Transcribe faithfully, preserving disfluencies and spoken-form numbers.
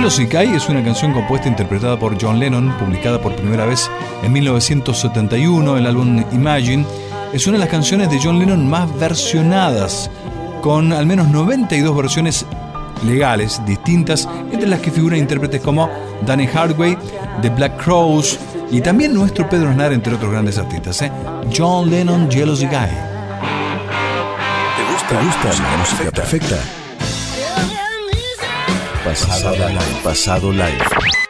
Jealousy Guy es una canción compuesta e interpretada por John Lennon, publicada por primera vez en mil novecientos setenta y uno. El álbum Imagine es una de las canciones de John Lennon más versionadas, con al menos noventa y dos versiones legales distintas, entre las que figuran intérpretes como Danny Hardway, The Black Crowes y también nuestro Pedro Aznar, entre otros grandes artistas. ¿eh? John Lennon, Jealousy Guy. ¿Te gusta, ¿Te gusta la música perfecta? Pasado live. Pasado live.